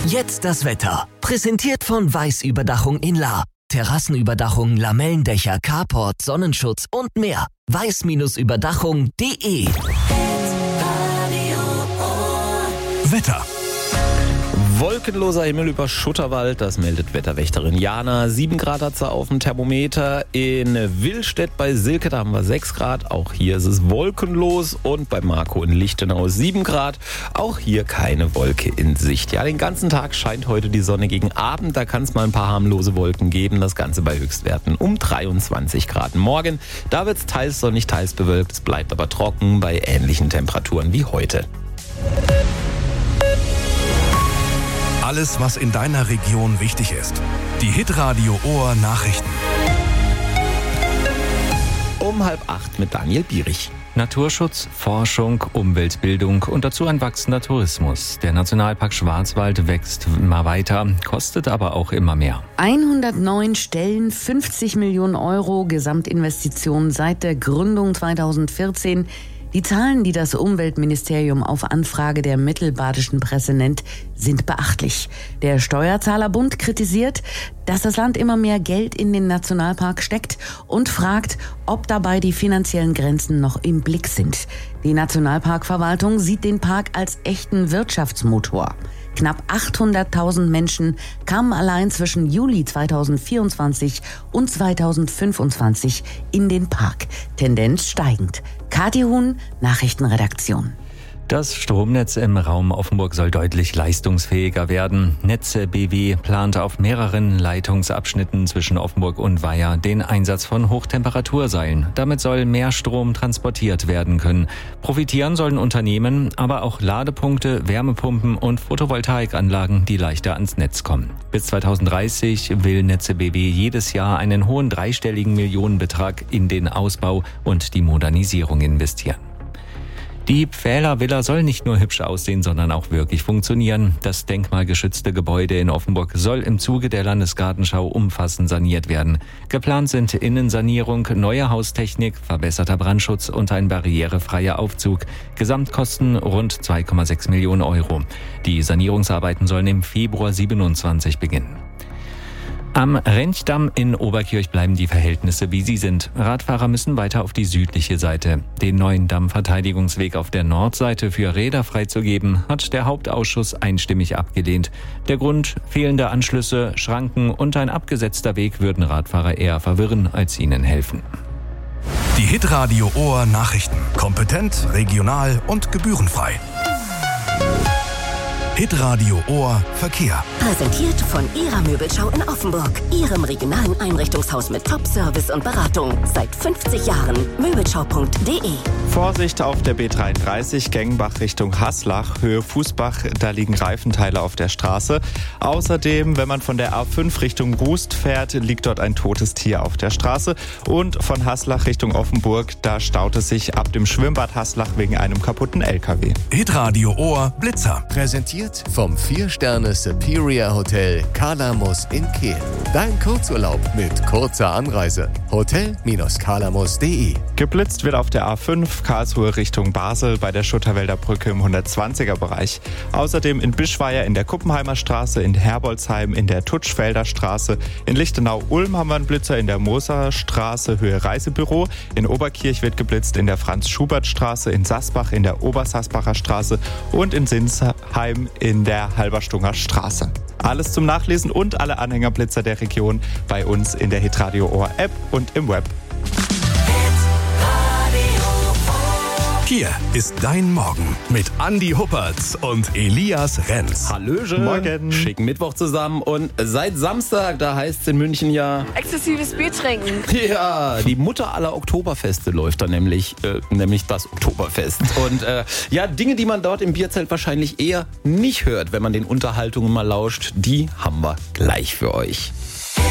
Jetzt das Wetter. Präsentiert von Weiß Überdachung in Lahr. Terrassenüberdachung, Lamellendächer, Carport, Sonnenschutz und mehr. weiß-überdachung.de. Wetter. Wolkenloser Himmel über Schutterwald, das meldet Wetterwächterin Jana. 7 Grad hat sie auf dem Thermometer. In Willstedt bei Silke, da haben wir 6 Grad. Auch hier ist es wolkenlos. Und bei Marco in Lichtenau 7 Grad. Auch hier keine Wolke in Sicht. Ja, den ganzen Tag scheint heute die Sonne. Gegen Abend, da kann es mal ein paar harmlose Wolken geben. Das Ganze bei Höchstwerten um 23 Grad. Morgen, da wird es teils sonnig, teils bewölkt. Es bleibt aber trocken bei ähnlichen Temperaturen wie heute. Alles, was in deiner Region wichtig ist. Die Hitradio Ohr Nachrichten. Um 7:30 mit Daniel Bierich. Naturschutz, Forschung, Umweltbildung und dazu ein wachsender Tourismus. Der Nationalpark Schwarzwald wächst immer weiter, kostet aber auch immer mehr. 109 Stellen, 50 Millionen Euro Gesamtinvestitionen seit der Gründung 2014. Die Zahlen, die das Umweltministerium auf Anfrage der mittelbadischen Presse nennt, sind beachtlich. Der Steuerzahlerbund kritisiert, dass das Land immer mehr Geld in den Nationalpark steckt und fragt, ob dabei die finanziellen Grenzen noch im Blick sind. Die Nationalparkverwaltung sieht den Park als echten Wirtschaftsmotor. Knapp 800.000 Menschen kamen allein zwischen Juli 2024 und 2025 in den Park. Tendenz steigend. Kathi Huhn, Nachrichtenredaktion. Das Stromnetz im Raum Offenburg soll deutlich leistungsfähiger werden. Netze BW plant auf mehreren Leitungsabschnitten zwischen Offenburg und Weiher den Einsatz von Hochtemperaturseilen. Damit soll mehr Strom transportiert werden können. Profitieren sollen Unternehmen, aber auch Ladepunkte, Wärmepumpen und Photovoltaikanlagen, die leichter ans Netz kommen. Bis 2030 will Netze BW jedes Jahr einen hohen dreistelligen Millionenbetrag in den Ausbau und die Modernisierung investieren. Die Pfähler-Villa soll nicht nur hübsch aussehen, sondern auch wirklich funktionieren. Das denkmalgeschützte Gebäude in Offenburg soll im Zuge der Landesgartenschau umfassend saniert werden. Geplant sind Innensanierung, neue Haustechnik, verbesserter Brandschutz und ein barrierefreier Aufzug. Gesamtkosten rund 2,6 Millionen Euro. Die Sanierungsarbeiten sollen im Februar 27 beginnen. Am Rentdamm in Oberkirch bleiben die Verhältnisse, wie sie sind. Radfahrer müssen weiter auf die südliche Seite. Den neuen Dammverteidigungsweg auf der Nordseite für Räder freizugeben, hat der Hauptausschuss einstimmig abgelehnt. Der Grund: fehlende Anschlüsse, Schranken und ein abgesetzter Weg würden Radfahrer eher verwirren, als ihnen helfen. Die Hitradio Ohr Nachrichten. Kompetent, regional und gebührenfrei. Hitradio Ohr Verkehr. Präsentiert von Ihrer Möbelschau in Offenburg. Ihrem regionalen Einrichtungshaus mit Top-Service und Beratung. Seit 50 Jahren. Möbelschau.de. Vorsicht auf der B33, Gengenbach Richtung Haslach, Höhe Fußbach, da liegen Reifenteile auf der Straße. Außerdem, wenn man von der A5 Richtung Rust fährt, liegt dort ein totes Tier auf der Straße. Und von Haslach Richtung Offenburg, da staut es sich ab dem Schwimmbad Haslach wegen einem kaputten LKW. Hitradio Ohr Blitzer. Präsentiert vom 4-Sterne Superior Hotel Kalamus in Kehl. Dein Kurzurlaub mit kurzer Anreise. Hotel-kalamus.de. Geblitzt wird auf der A5 Karlsruhe Richtung Basel bei der Schutterwälder Brücke im 120er-Bereich. Außerdem in Bischweier in der Kuppenheimer Straße, in Herbolzheim in der Tutschfelder Straße, in Lichtenau-Ulm haben wir einen Blitzer in der Moser Straße Höhe Reisebüro, in Oberkirch wird geblitzt in der Franz-Schubert-Straße, in Sasbach in der Obersasbacher Straße und in Sinsheim in der Halberstunger Straße. Alles zum Nachlesen und alle Anhängerblitzer der Region bei uns in der Hitradio Ohr App und im Web. Hier ist dein Morgen mit Andi Huppertz und Elias Renz. Hallöchen. Morgen. Schicken Mittwoch zusammen und seit Samstag, da heißt es in München ja... Exzessives Bier trinken. Ja, die Mutter aller Oktoberfeste läuft da nämlich das Oktoberfest. Und Dinge, die man dort im Bierzelt wahrscheinlich eher nicht hört, wenn man den Unterhaltungen mal lauscht, die haben wir gleich für euch.